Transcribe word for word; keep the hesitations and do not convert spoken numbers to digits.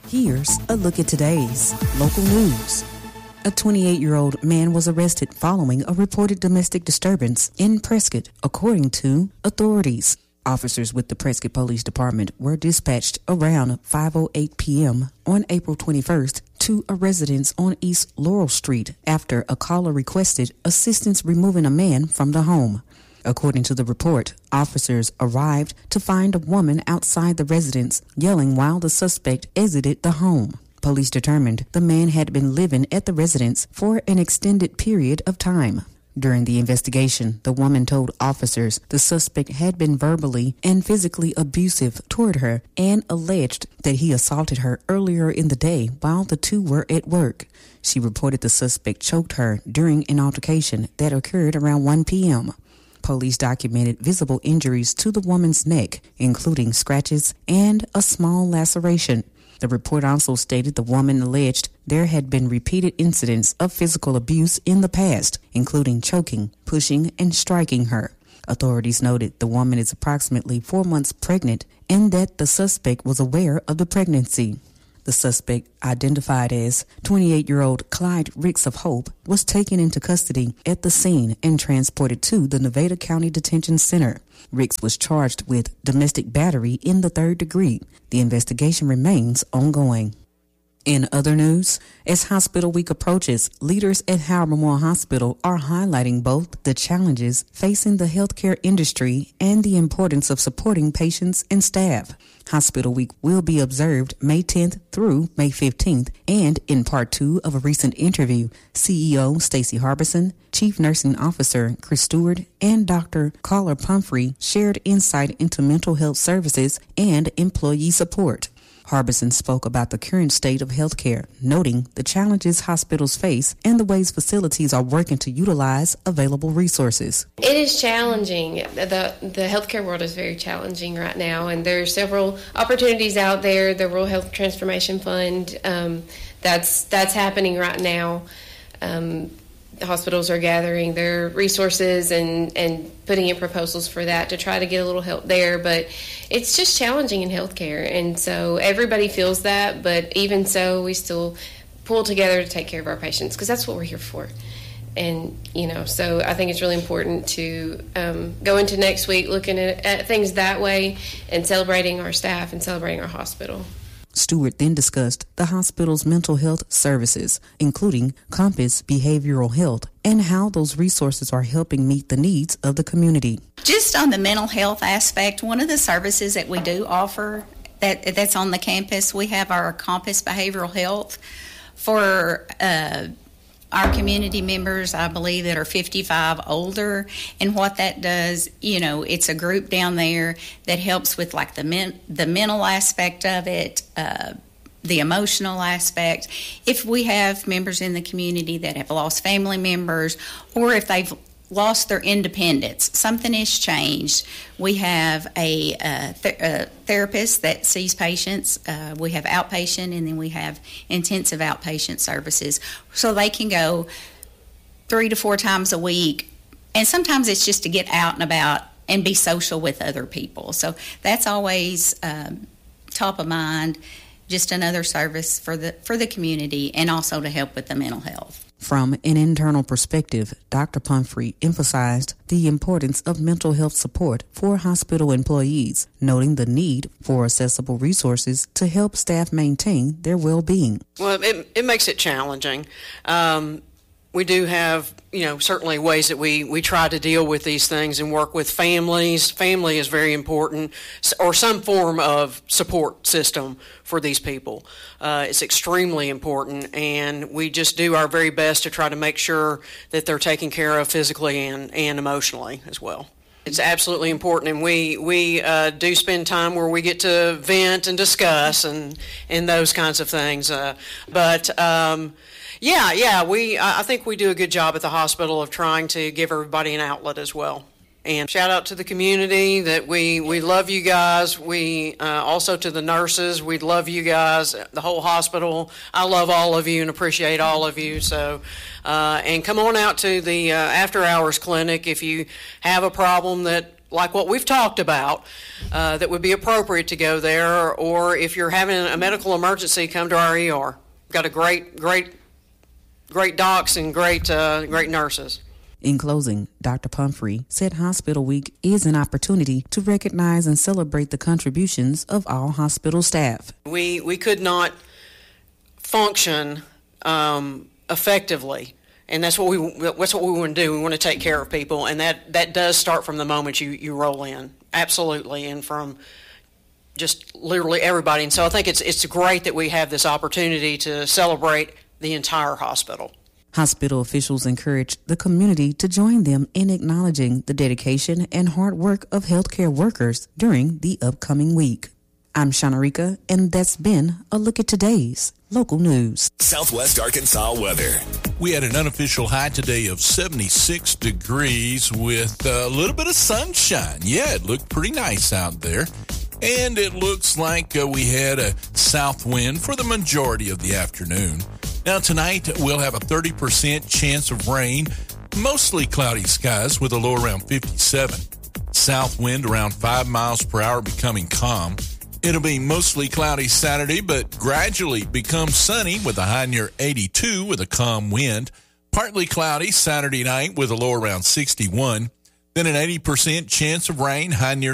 Here's a look at today's local news. A twenty-eight-year-old man was arrested following a reported domestic disturbance in Prescott, according to authorities. Officers with the Prescott Police Department were dispatched around five oh eight p.m. on April twenty-first to a residence on East Laurel Street after a caller requested assistance removing a man from the home. According to the report, officers arrived to find a woman outside the residence yelling while the suspect exited the home. Police determined the man had been living at the residence for an extended period of time. During the investigation, the woman told officers the suspect had been verbally and physically abusive toward her and alleged that he assaulted her earlier in the day while the two were at work. She reported the suspect choked her during an altercation that occurred around one p.m. Police documented visible injuries to the woman's neck, including scratches and a small laceration. The report also stated the woman alleged there had been repeated incidents of physical abuse in the past, including choking, pushing, and striking her. Authorities noted the woman is approximately four months pregnant and that the suspect was aware of the pregnancy. The suspect, identified as twenty-eight-year-old Clyde Ricks of Hope, was taken into custody at the scene and transported to the Nevada County Detention Center. Ricks was charged with domestic battery in the third degree. The investigation remains ongoing. In other news, as Hospital Week approaches, leaders at Howard Memorial Hospital are highlighting both the challenges facing the healthcare industry and the importance of supporting patients and staff. Hospital Week will be observed May tenth through May fifteenth, and in part two of a recent interview, C E O Stacey Harbison, Chief Nursing Officer Chris Stewart, and Doctor Carla Pumphrey shared insight into mental health services and employee support. Harbison spoke about the current state of healthcare, noting the challenges hospitals face and the ways facilities are working to utilize available resources. It is challenging. The the healthcare world is very challenging right now, and there are several opportunities out there. The Rural Health Transformation Fund, um, that's that's happening right now. Um, the hospitals are gathering their resources and, and putting in proposals for that to try to get a little help there, but it's just challenging in healthcare, and so everybody feels that, but even so, we still pull together to take care of our patients, because that's what we're here for. And, you know, so I think it's really important to um, go into next week looking at, at things that way and celebrating our staff and celebrating our hospital. Stewart then discussed the hospital's mental health services, including Compass Behavioral Health, and how those resources are helping meet the needs of the community. Just on the mental health aspect, one of the services that we do offer that that's on the campus, we have our Compass Behavioral Health for uh, our community members, I believe, that are fifty-five older, and what that does, you know, it's a group down there that helps with like the men, the mental aspect of it, uh, the emotional aspect. If we have members in the community that have lost family members, or if they've lost their independence, something has changed, we have a, uh, th- a therapist that sees patients. Uh, we have outpatient, and then we have intensive outpatient services, so they can go three to four times a week, and sometimes it's just to get out and about and be social with other people. So that's always um, top of mind, just another service for the for the community, and also to help with the mental health. From an internal perspective, Doctor Pumphrey emphasized the importance of mental health support for hospital employees, noting the need for accessible resources to help staff maintain their well-being. Well, it, it makes it challenging. Um, we do have, you know, certainly ways that we, we try to deal with these things and work with families. Family is very important, or some form of support system for these people. Uh, it's extremely important, and we just do our very best to try to make sure that they're taken care of physically and, and emotionally as well. It's absolutely important, and we we uh, do spend time where we get to vent and discuss and and those kinds of things. Uh, but um, yeah, yeah, we I think we do a good job at the hospital of trying to give everybody an outlet as well. And shout out to the community that we, we love you guys. We uh, also to the nurses, we love you guys, the whole hospital. I love all of you and appreciate all of you. So, uh, and come on out to the uh, after hours clinic if you have a problem that like what we've talked about, uh, that would be appropriate to go there, or if you're having a medical emergency, come to our E R. We've got a great, great, great docs and great, uh, great nurses. In closing, Doctor Pumphrey said Hospital Week is an opportunity to recognize and celebrate the contributions of all hospital staff. We we could not function um, effectively, and that's what we that's what we want to do. We want to take care of people, and that, that does start from the moment you, you roll in, absolutely, and from just literally everybody. And so I think it's it's great that we have this opportunity to celebrate the entire hospital. Hospital officials encouraged the community to join them in acknowledging the dedication and hard work of healthcare workers during the upcoming week. I'm Shanarika, and that's been a look at today's local news. Southwest Arkansas weather. We had an unofficial high today of seventy-six degrees with a little bit of sunshine. Yeah, it looked pretty nice out there. And it looks like uh, we had a south wind for the majority of the afternoon. Now tonight, we'll have a thirty percent chance of rain, mostly cloudy skies with a low around fifty-seven. South wind around five miles per hour becoming calm. It'll be mostly cloudy Saturday, but gradually become sunny with a high near eighty-two with a calm wind. Partly cloudy Saturday night with a low around sixty-one. Then an eighty percent chance of rain, high near